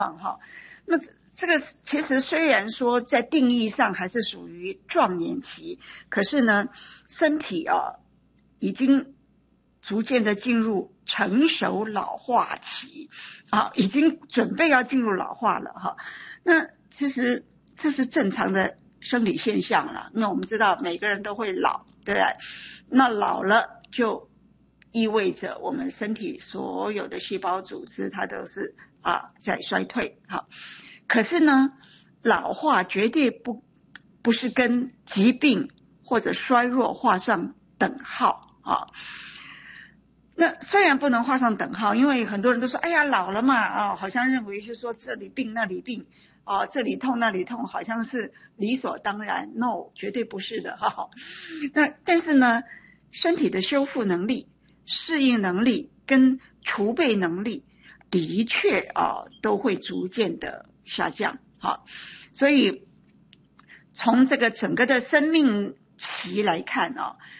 那这个其实虽然说在定义上还是属于壮年期，可是呢，身体已经逐渐的进入成熟老化期已经准备要进入老化了那其实这是正常的生理现象了。那我们知道每个人都会老，对不对？那老了就意味着我们身体所有的细胞组织它都是在衰退可是呢，老化绝对不是跟疾病或者衰弱画上等号那虽然不能画上等号，因为很多人都说，哎呀，老了嘛好像认为就是说这里病那里病这里痛那里痛，好像是理所当然。No， 绝对不是的那但是呢，身体的修复能力、适应能力跟储备能力的确都会逐渐的下降所以从这个整个的生命期来看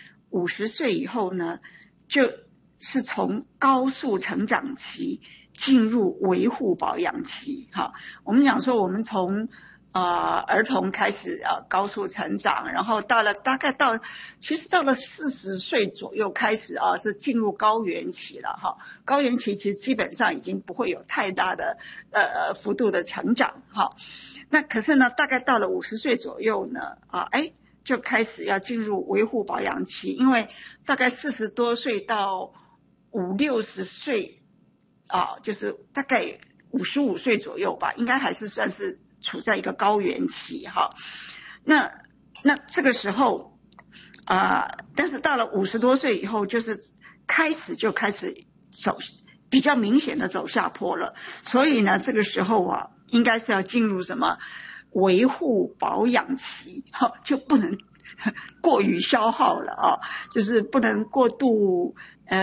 50岁以后呢，就是从高速成长期进入维护保养期我们讲说我们从儿童开始高速成长，然后其实到了40岁左右开始是进入高原期了高原期其实基本上已经不会有太大的幅度的成长那可是呢，大概到了50岁左右呢就开始要进入维护保养期，因为大概40多岁到50-60岁就是大概55岁左右吧，应该还是算是处在一个高原期那这个时候但是到了50多岁以后，就是开始走比较明显的走下坡了，所以呢这个时候应该是要进入什么维护保养期就不能过于消耗了就是不能过度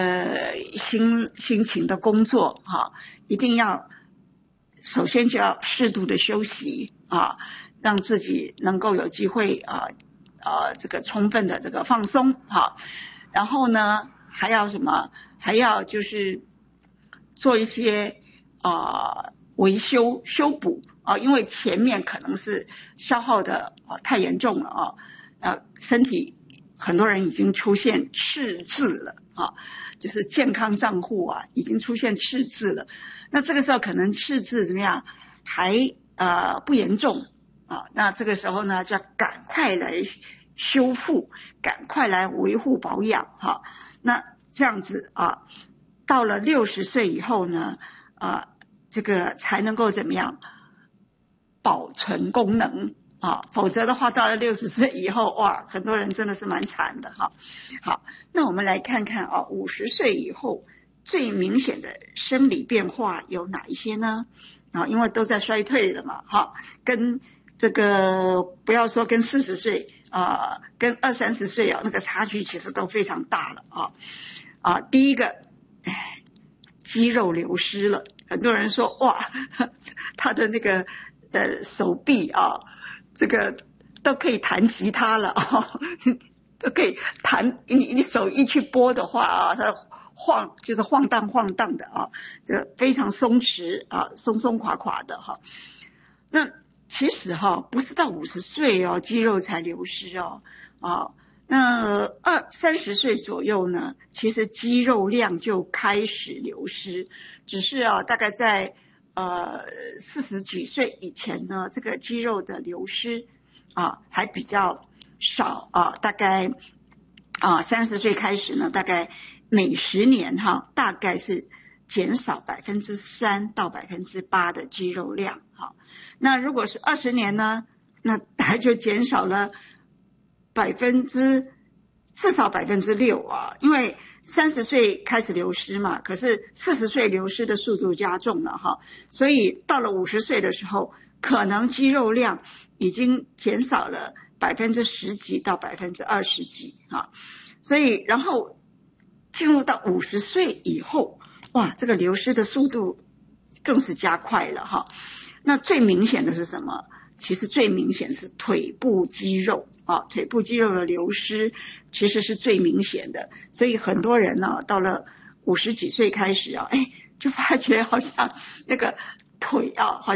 辛勤的工作一定要首先就要适度的休息让自己能够有机会这个充分的这个放松然后呢还要什么？还要就是做一些维修修补因为前面可能是消耗的太严重了身体很多人已经出现赤字了就是健康账户已经出现赤字了。那这个时候可能赤字怎么样还不严重那这个时候呢就要赶快来修复，赶快来维护保养那这样子到了60岁以后呢这个才能够怎么样保存功能否则的话到了60岁以后很多人真的是蛮惨的好，那我们来看看50岁以后最明显的生理变化有哪一些呢因为都在衰退了嘛跟这个不要说跟40岁跟20-30岁那个差距其实都非常大了第一个肌肉流失了。很多人说他的那个手臂这个都可以弹吉他了都可以弹，你手一去拨的话它就是晃荡的这非常松弛松松垮垮的那其实不是到50岁肌肉才流失那30岁左右呢，其实肌肉量就开始流失，只是大概在40几岁以前呢，这个肌肉的流失还比较少大概30岁开始呢，大概每10年大概是减少3%到8%的肌肉量那如果是20年呢，那大概就减少了至少6%因为30岁开始流失嘛，可是40岁流失的速度加重了所以到了50岁的时候，可能肌肉量已经减少了10几到20几所以然后进入到50岁以后，这个流失的速度更是加快了那最明显的是什么？其实最明显是腿部肌肉腿部肌肉的流失其实是最明显的。所以很多人到了50几岁开始就发觉好像那个腿啊，好